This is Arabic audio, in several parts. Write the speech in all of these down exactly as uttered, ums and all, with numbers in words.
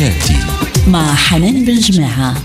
حياتي مع حنان بن جماعة.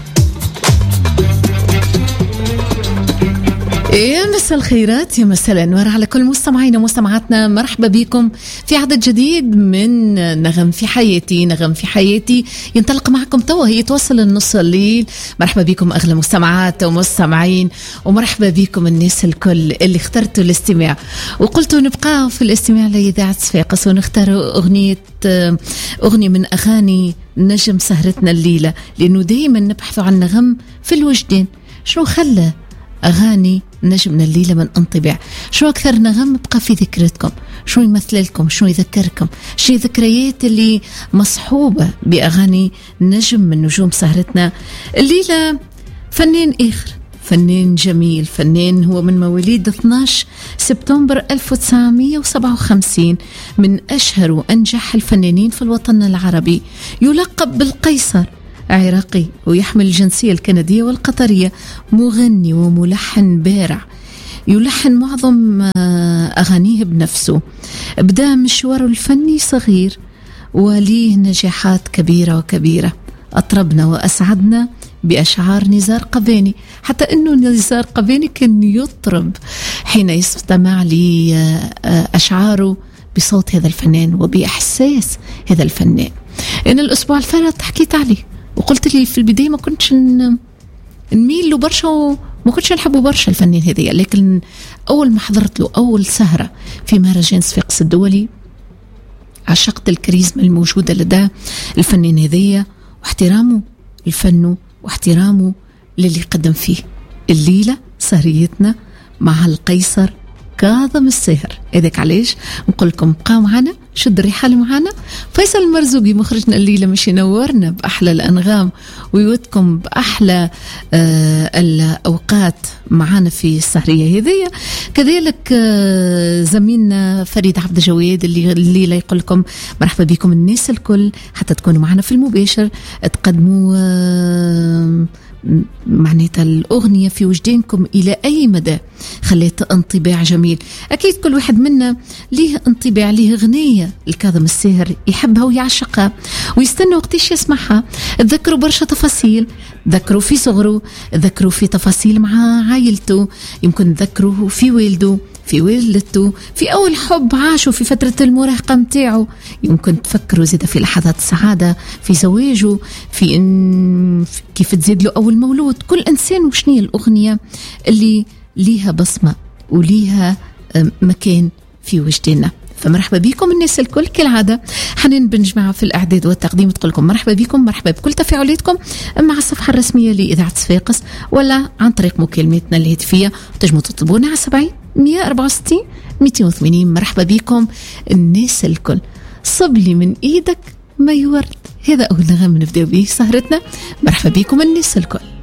يا مساء الخيرات، يا مساء الأنوار على كل مستمعينا ومستمعاتنا. مرحبا بكم في عدد جديد من نغم في حياتي. نغم في حياتي ينطلق معكم توا، هي توصل النص الليل. مرحبا بكم أغلى مستمعات ومستمعين، ومرحبا بكم الناس الكل اللي اخترتوا الاستماع وقلتوا نبقى في الاستماع لإذاعة صفاقس ونختار أغنية أغنية من أغاني نجم سهرتنا الليلة، لأنه دايما نبحثوا عن نغم في الوجدان. شنو خلى أغاني نجمنا الليلة من انطباع؟ شو أكثر نغم بقى في ذكرتكم؟ شو يمثل لكم؟ شو يذكركم؟ شي ذكريات اللي مصحوبة بأغاني نجم من نجوم سهرتنا الليلة؟ فنان آخر، فنان جميل، فنان هو من مواليد اثني عشر سبتمبر ألف وتسعمية وسبعة وخمسين، من أشهر وأنجح الفنانين في الوطن العربي، يلقب بالقيصر، عراقي ويحمل الجنسية الكندية والقطرية، مغني وملحن بارع، يلحن معظم أغانيه بنفسه. بدأ مشواره الفني صغير وليه نجاحات كبيرة وكبيرة، أطربنا وأسعدنا بأشعار نزار قباني، حتى أنه نزار قباني كان يطرب حين يستمع لأشعاره بصوت هذا الفنان وبإحساس هذا الفنان. إن الأسبوع الفارط حكيت عليه وقلت لي في البداية ما كنتش نميل له برشا وما كنتش نحبه برشا الفنان هذية، لكن أول ما حضرت له أول سهرة في مهرجان صفاقس الدولي عشقت الكاريزما الموجودة لدى الفنان هذية واحترامه لفنه واحترامه للي قدم فيه. الليلة سهريتنا مع القيصر كاظم الساهر. إذاك علاش نقول لكم بقاو معنا، شد الرحال معنا. فيصل المرزوقي مخرجنا الليلة مش ينورنا بأحلى الأنغام ويودكم بأحلى آه الأوقات معنا في السهرية هذية. كذلك آه زميلنا فريد عبد الجواد اللي الليلة يقول لكم مرحبا بكم الناس الكل، حتى تكونوا معنا في المباشر تقدموا آه معناتها الأغنية في وجدانكم إلى أي مدى خليت انطباع جميل. أكيد كل واحد منا ليه انطباع، ليه أغنية الكاظم الساهر يحبها ويعشقها ويستنى وقتاش يسمعها. تذكروا برشا تفاصيل، ذكروا في صغره، ذكروا في تفاصيل مع عائلته، يمكن ذكروا في والده، في والدته، في أول حب عاشوا في فترة المراهقة متاعه، يمكن تفكروا زيادة في لحظات السعادة في زواجه، في إن كيف تزيد له أول مولود. كل إنسان وشنية الأغنية اللي ليها بصمة وليها مكان في وجداننا. فمرحبا بكم الناس الكل. كالعادة حنان بن جماعة في الإعداد والتقديم تقول لكم مرحبا بكم، مرحبا بكل تفاعلاتكم مع الصفحة الرسمية لإذاعة صفاقس ولا عن طريق مكالمتنا الهاتفية، تجمعوا تطلبونا على سبعين مية أربعة وستين ميتين وثمانين. مرحبا بكم الناس الكل. صب لي من إيدك ما يورد، هذا أول نغم نبدأ به سهرتنا. مرحبا بكم الناس الكل.